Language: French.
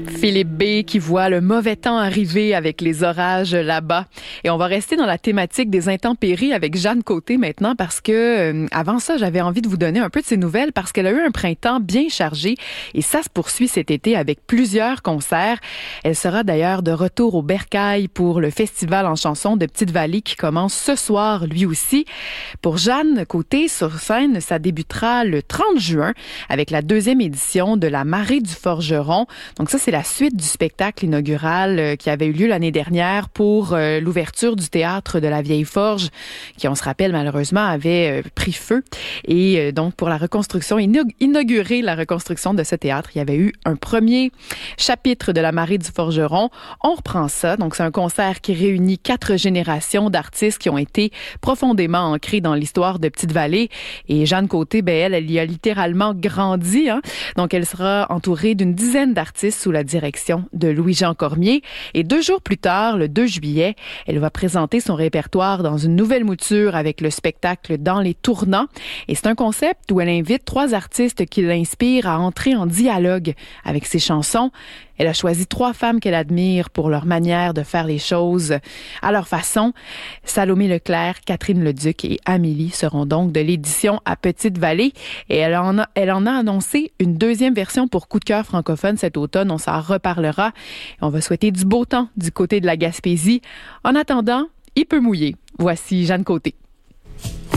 Philippe B. qui voit le mauvais temps arriver avec les orages là-bas. Et on va rester dans la thématique des intempéries avec Jeanne Côté maintenant parce que avant ça, j'avais envie de vous donner un peu de ses nouvelles parce qu'elle a eu un printemps bien chargé et ça se poursuit cet été avec plusieurs concerts. Elle sera d'ailleurs de retour au Bercail pour le festival en chansons de Petite-Vallée qui commence ce soir lui aussi. Pour Jeanne Côté, sur scène, ça débutera le 30 juin avec la 2e édition de la Marée du Forgeron. Donc ça, c'est la suite du spectacle inaugural qui avait eu lieu l'année dernière pour l'ouverture du théâtre de la Vieille Forge, qui, on se rappelle, malheureusement, avait pris feu. Et donc, pour la reconstruction, inaugurer la reconstruction de ce théâtre, il y avait eu un premier chapitre de la Marée du Forgeron. On reprend ça. Donc, c'est un concert qui réunit 4 générations d'artistes qui ont été profondément ancrés dans l'histoire de Petite-Vallée. Et Jeanne Côté, elle y a littéralement grandi. Hein? Donc, elle sera entourée d'une dizaine d'artistes sous la direction de Louis-Jean Cormier. Et 2 jours plus tard, le 2 juillet, elle va présenter son répertoire dans une nouvelle mouture avec le spectacle Dans les tournants. Et c'est un concept où elle invite 3 artistes qui l'inspirent à entrer en dialogue avec ses chansons. Elle a choisi 3 femmes qu'elle admire pour leur manière de faire les choses à leur façon. Salomé Leclerc, Catherine Leduc et Amélie seront donc de l'édition à Petite-Vallée. Et elle en a annoncé une 2e version pour Coup de cœur francophone cet automne. On s'en reparlera. On va souhaiter du beau temps du côté de la Gaspésie. En attendant, il peut mouiller. Voici Jeanne Côté.